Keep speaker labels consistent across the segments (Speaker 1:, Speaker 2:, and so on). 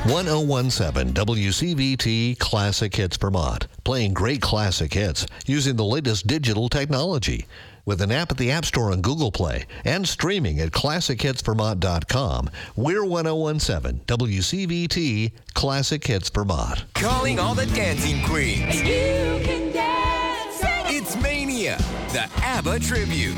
Speaker 1: 1017 WCVT Classic Hits Vermont, playing great classic hits using the latest digital technology. With an app at the App Store and Google Play and streaming at ClassicHitsVermont.com, we're 1017 WCVT Classic Hits Vermont.
Speaker 2: Calling all the dancing queens.
Speaker 3: And you can dance.
Speaker 2: It's Mania, the ABBA tribute.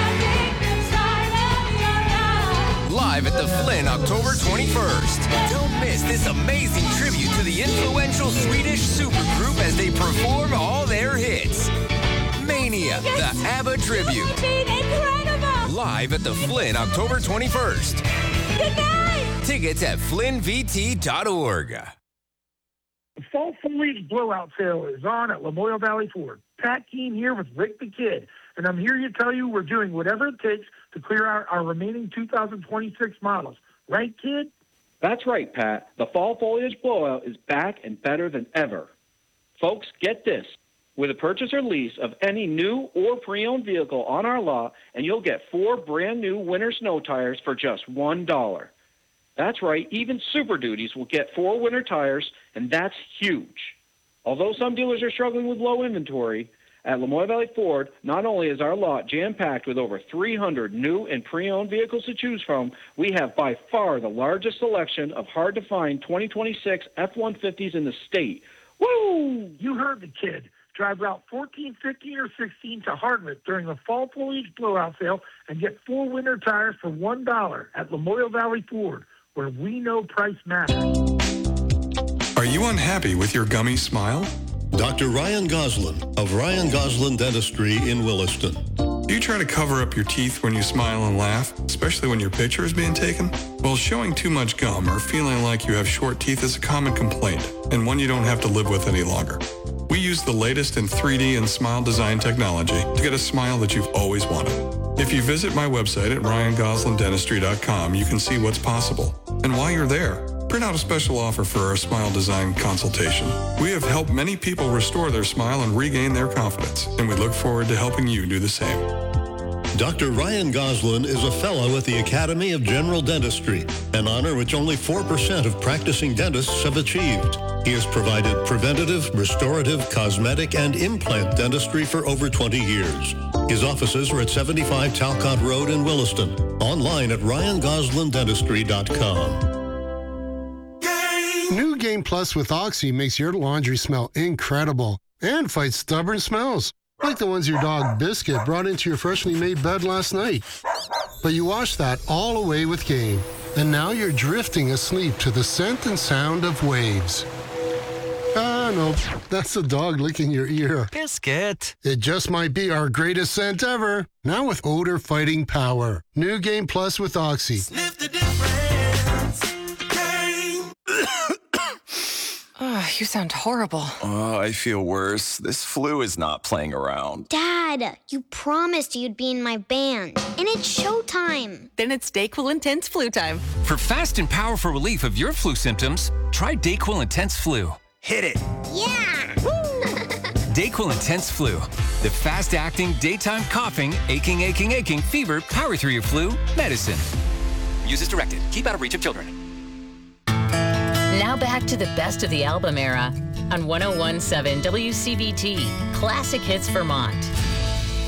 Speaker 2: Live at the Flynn, October 21st. Don't miss this amazing tribute to the influential Swedish supergroup as they perform all their hits. Mania, the ABBA tribute.
Speaker 3: Incredible!
Speaker 2: Live at the Flynn, October 21st.
Speaker 3: Good night!
Speaker 2: Tickets at flynnvt.org.
Speaker 4: The Fall Foliage Blowout Sale is on at Lamoille Valley Ford. Pat Keene here with Rick the Kid, and I'm here to tell you we're doing whatever it takes to clear out our remaining 2026 models. Right, kid?
Speaker 5: That's right, Pat. The Fall Foliage Blowout is back and better than ever. Folks, get this. With a purchase or lease of any new or pre-owned vehicle on our lot, and you'll get 4 brand-new winter snow tires for just $1. That's right, even Super Duties will get 4 winter tires, and that's huge. Although some dealers are struggling with low inventory, at Lamoille Valley Ford, not only is our lot jam-packed with over 300 new and pre-owned vehicles to choose from, we have by far the largest selection of hard-to-find 2026 F-150s in the state. Woo!
Speaker 4: You heard the kid. Drive Route 14, 15, or 16 to Hardwick during the Fall Foliage Blowout Sale and get 4 winter tires for $1 at Lamoille Valley Ford, where we know price matters.
Speaker 6: Are you unhappy with your gummy smile?
Speaker 7: Dr. Ryan Goslin of Ryan Goslin Dentistry in Williston.
Speaker 6: Do you try to cover up your teeth when you smile and laugh, especially when your picture is being taken? Well, showing too much gum or feeling like you have short teeth is a common complaint, and one you don't have to live with any longer. We use the latest in 3D and smile design technology to get a smile that you've always wanted. If you visit my website at RyanGoslinDentistry.com, you can see what's possible. And while you're there, print out a special offer for our smile design consultation. We have helped many people restore their smile and regain their confidence, and we look forward to helping you do the same.
Speaker 7: Dr. Ryan Goslin is a fellow at the Academy of General Dentistry, an honor which only 4% of practicing dentists have achieved. He has provided preventative, restorative, cosmetic, and implant dentistry for over 20 years. His offices are at 75 Talcott Road in Williston. Online at RyanGoslinDentistry.com.
Speaker 8: New Game Plus with Oxy makes your laundry smell incredible and fights stubborn smells, like the ones your dog Biscuit brought into your freshly made bed last night. But you washed that all away with Game, and now you're drifting asleep to the scent and sound of waves. Ah, no, that's the dog licking your ear.
Speaker 9: Biscuit.
Speaker 8: It just might be our greatest scent ever, now with odor-fighting power. New Game Plus with Oxy.
Speaker 10: Sniff the difference. Game.
Speaker 11: Oh, you sound horrible.
Speaker 12: Oh, I feel worse. This flu is not playing around.
Speaker 13: Dad, you promised you'd be in my band, and it's showtime.
Speaker 11: Then it's DayQuil Intense Flu time.
Speaker 2: For fast and powerful relief of your flu symptoms, try DayQuil Intense Flu. Hit it.
Speaker 13: Yeah!
Speaker 2: DayQuil Intense Flu. The fast-acting, daytime coughing, aching, fever, power through your flu medicine. Use as directed. Keep out of reach of children.
Speaker 14: Now back to the best of the album era on 1017 WCVT Classic Hits Vermont.